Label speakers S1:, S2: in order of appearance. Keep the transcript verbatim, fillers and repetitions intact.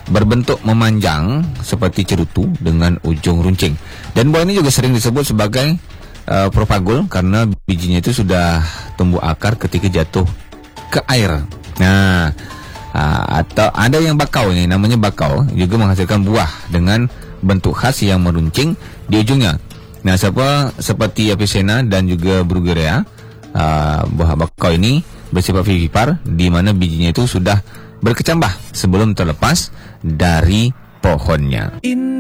S1: berbentuk memanjang seperti cerutu dengan ujung runcing. Dan buah ini juga sering disebut sebagai uh, propagul karena bijinya itu sudah tumbuh akar ketika jatuh ke air. Nah, uh, atau ada yang bakau ini, namanya bakau, juga menghasilkan buah dengan bentuk khas yang meruncing di ujungnya. Nah, siapa seperti Avicenna dan juga Bruguiera, uh, buah bakau ini bersifat vivipar, di mana bijinya itu sudah berkecambah sebelum terlepas dari pohonnya.